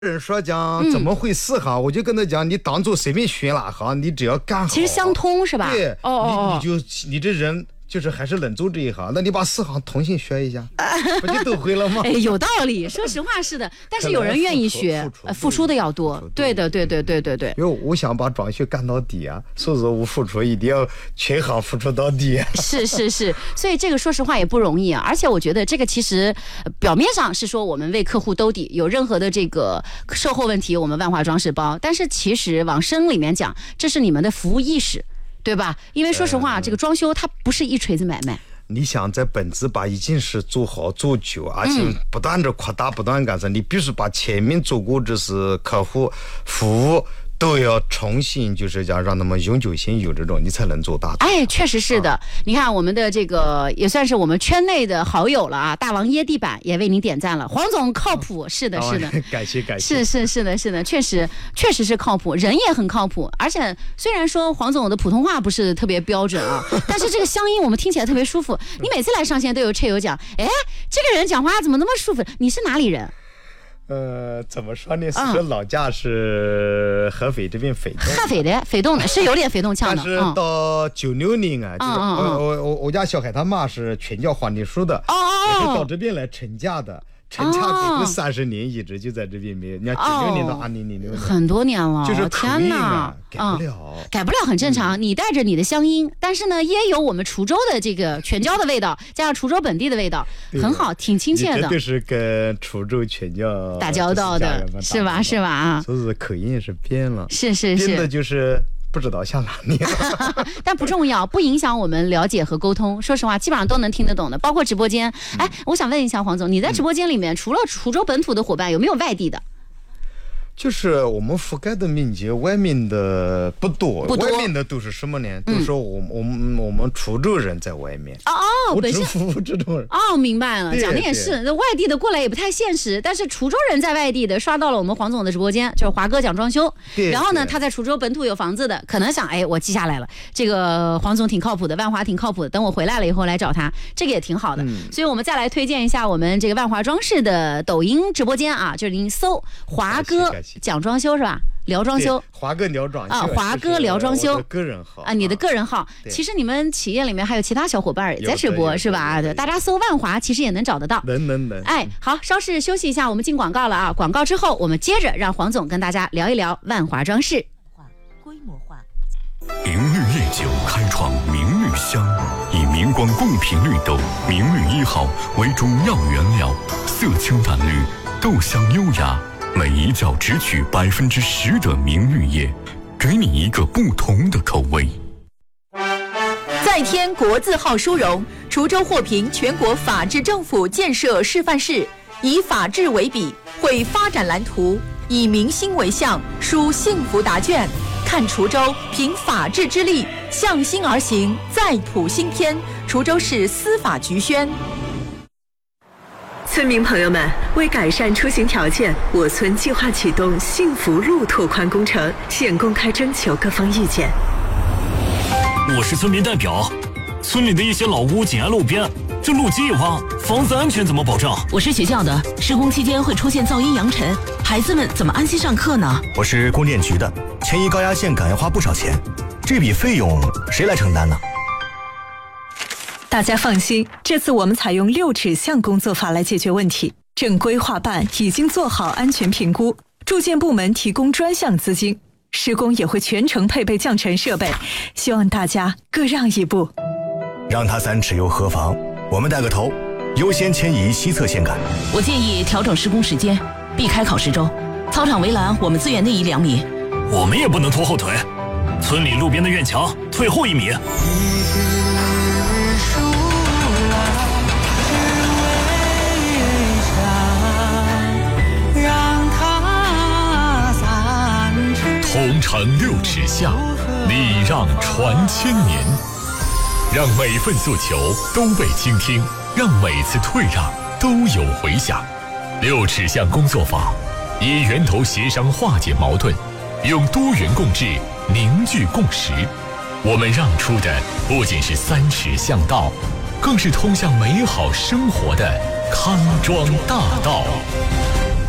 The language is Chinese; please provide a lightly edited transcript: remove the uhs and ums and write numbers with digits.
人说讲怎么会4行，我就跟他讲，你当做随便选哪行，你只要干好， 其实相通是吧？ 对，你这人就是还是冷做这一行，那你把4行同性学一下，不就都会了吗？ 哎，有道理，说实话是的，但是有人愿意学，付出的要多。对的，对。 因为我想把装修干到底啊，所以说我付出一定要全行付出到底啊。 是，所以这个说实话也不容易啊。而且我觉得这个其实表面上是说我们为客户兜底，有任何的这个售后问题，我们万华装饰包。但是其实往深里面讲，这是你们的服务意识。对吧？因为说实话，这个装修它不是一锤子买卖。 你想在本质把一件事做好做久，而且不断的扩大，不断改善，你必须把前面做过这是客户服务都要重新，就是讲让他们永久性有这种，你才能做大。 哎，确实是的。你看我们的这个也算是我们圈内的好友了啊，大王椰地板也为您点赞了。黄总靠谱，是的， 感谢。 是的，确实是靠谱，人也很靠谱。而且虽然说黄总的普通话不是特别标准啊，但是这个乡音我们听起来特别舒服。你每次来上线都有车友讲，哎，这个人讲话怎么那么舒服？你是哪里人？ 怎么说呢？是老家是合肥这边肥东， 合肥的肥东的是有点肥东腔的。 但是到96年啊，我家小孩他妈是全叫黄梨树的，是到这边来成家的。成家过后30年一直就在这边没有，你看96年到2006年， 很多年了， 就是天哪，改不了很正常。你带着你的乡音，但是呢，也有我们滁州的这个全椒的味道，加上滁州本地的味道，很好，挺亲切的。 绝对是跟滁州全椒打交道的，是吧？啊， 所以口音也是变了， 是， 变的就是不知道像哪里但不重要，不影响我们了解和沟通。说实话，基本上都能听得懂的，包括直播间。哎，我想问一下黄总，你在直播间里面，除了滁州本土的伙伴，有没有外地的？ 就是我们覆盖的面积，外面的不多，外面的都是什么呢？都是我们滁州人在外面。我只服务这种人。 明白了，讲的也是。外地的过来也不太现实，但是滁州人在外地的刷到了我们黄总的直播间，就是华哥讲装修。然后呢，他在滁州本土有房子的，可能想，哎，我记下来了，这个黄总挺靠谱的，万华挺靠谱的，等我回来了以后来找他，这个也挺好的。所以我们再来推荐一下我们这个万华装饰的抖音直播间啊，就是您搜华哥讲装修是吧？聊装修， 华哥聊装修华哥聊装修， 个人号啊，你的个人号。其实你们企业里面还有其他小伙伴也在直播是吧？对，大家搜万华其实也能找得到。 能。 哎，好，稍事休息一下，我们进广告了啊！广告之后，我们接着让黄总跟大家聊一聊万华装饰。 规模化。明绿夜酒开创明绿香，以明光贡品绿豆明绿1号为中药原料，色清淡绿，豆香优雅。每一角只取10%的明绿叶，给你一个不同的口味。 再添国字号殊荣，滁州获评全国法治政府建设示范市，以法治为笔，绘发展蓝图，以民心为向，书幸福答卷。看滁州凭法治之力，向心而行，再谱新篇。滁州市司法局宣。 村民朋友们，为改善出行条件，我村计划启动幸福路拓宽工程，现公开征求各方意见。 我是村民代表，村里的一些老屋紧挨路边，这路基一挖，房子安全怎么保障？ 我是学校的，施工期间会出现噪音扬尘，孩子们怎么安心上课呢？ 我是供电局的，迁移高压线杆要花不少钱，这笔费用谁来承担呢？ 大家放心，这次我们采用6指向工作法来解决问题。正规划办已经做好安全评估，住建部门提供专项资金，施工也会全程配备降尘设备，希望大家各让一步。 让他3尺又何妨？我们带个头，优先迁移西侧线杆。 我建议调整施工时间，避开考试周。操场围栏我们资源内移2米。 我们也不能拖后腿，村里路边的院墙退后1米。 同城6尺下，礼让传千年，让每份诉求都被倾听，让每次退让都有回响。6尺向工作法以源头协商化解矛盾，用多元共治凝聚共识。我们让出的不仅是3尺向道，更是通向美好生活的康庄大道。